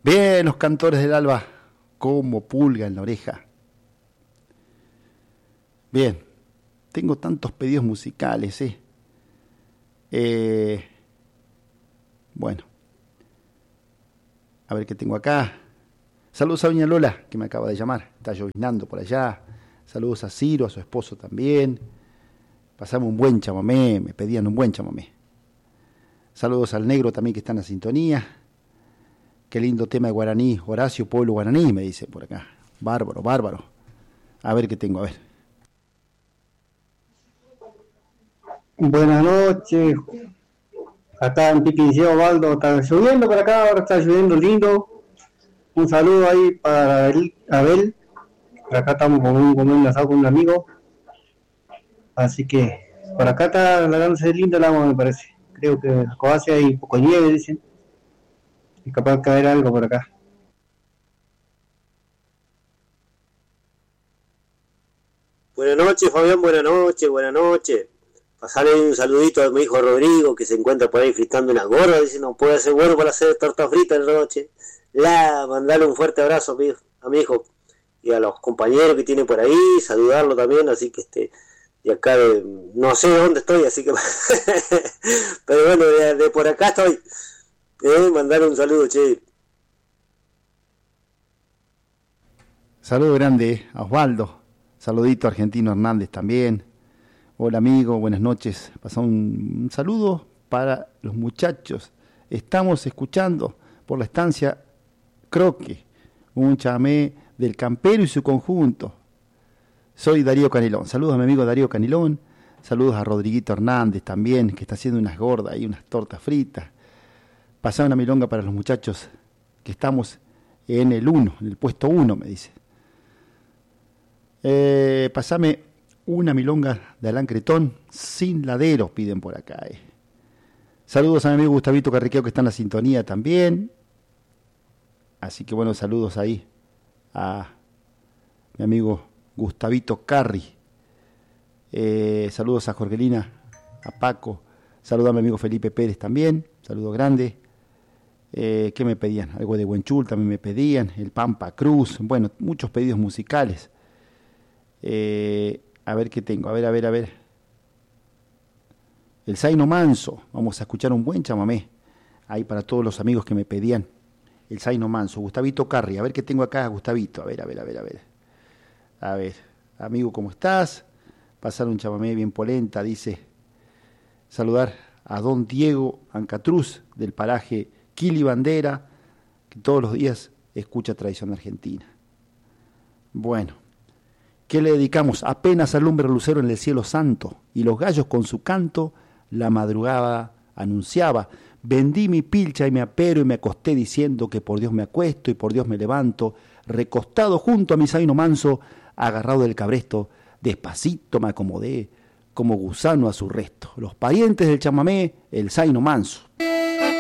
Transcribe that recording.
Bien, los cantores del alba, como pulga en la oreja. Bien, tengo tantos pedidos musicales, bueno, a ver qué tengo acá. Saludos a doña Lola, que me acaba de llamar. Está llovinando por allá. Saludos a Ciro, a su esposo también. Pasamos un buen chamamé, me pedían un buen chamamé. Saludos al negro también que está en la sintonía. Qué lindo tema de guaraní, Horacio, pueblo guaraní, me dice por acá. Bárbaro, bárbaro. A ver qué tengo, a ver. Buenas noches. Acá en Piquincio, Osvaldo, está lloviendo por acá, ahora está lloviendo lindo. Un saludo ahí para Abel. Por acá estamos con un asado con un amigo. Así que por acá está la danza de linda el agua, me parece. Creo que en Croacia hay un poco de nieve, dicen. Y capaz de caer algo por acá. Buenas noches, Fabián, buenas noches, buenas noches. Pasarle un saludito a mi hijo Rodrigo, que se encuentra por ahí fritando una gorra, dice no puede ser bueno para hacer torta frita en la noche. Mandarle un fuerte abrazo a mi hijo y a los compañeros que tiene por ahí, saludarlo también, así que de acá no sé dónde estoy, así que pero bueno, de por acá estoy. Mandar un saludo, che. Saludo grande a Osvaldo. Saludito a Argentino Hernández también. Hola amigo, buenas noches. Pasa un saludo para los muchachos. Estamos escuchando por la estancia Croque, un chamamé del Campero y su conjunto. Soy Darío Canilón. Saludos a mi amigo Darío Canilón. Saludos a Rodriguito Hernández también, que está haciendo unas gordas y unas tortas fritas. Pasá una milonga para los muchachos que estamos en el 1, en el puesto 1, me dice. Pasame una milonga de Alan Cretón sin laderos, piden por acá. Saludos a mi amigo Gustavito Carriqueo, que está en la sintonía también. Así que bueno, saludos ahí a mi amigo Gustavito Carri. Saludos a Jorgelina, a Paco. Saludos a mi amigo Felipe Pérez también. Saludos grandes. ¿Qué me pedían? Algo de Buenchul también me pedían. El Pampa Cruz. Bueno, muchos pedidos musicales. A ver qué tengo. A ver. El Zaino Manso. Vamos a escuchar un buen chamamé. Ahí para todos los amigos que me pedían. El Zaino Manso. Gustavito Carri. A ver qué tengo acá, Gustavito. A ver. A ver. Amigo, ¿cómo estás? Pasar un chamamé bien polenta, dice. Saludar a don Diego Ancatruz del paraje Kili Bandera, que todos los días escucha Tradición Argentina. Bueno, ¿qué le dedicamos? Apenas alumbra el lucero en el cielo santo, y los gallos con su canto la madrugada anunciaba. Vendí mi pilcha y me apero y me acosté diciendo que por Dios me acuesto y por Dios me levanto, recostado junto a mi zaino manso, agarrado del cabresto, despacito me acomodé, como gusano a su resto. Los parientes del chamamé, el zaino manso.